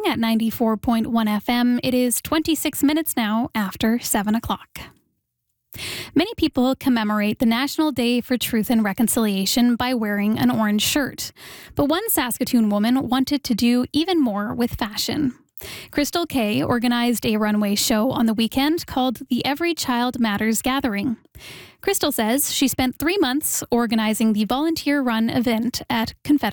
at 94.1 FM. It is 26 minutes now after 7 o'clock. Many people commemorate the National Day for Truth and Reconciliation by wearing an orange shirt. But one Saskatoon woman wanted to do even more with fashion. Crystal Kay organized a runway show on the weekend called the Every Child Matters Gathering. Crystal says she spent 3 months organizing the volunteer-run event at Confederate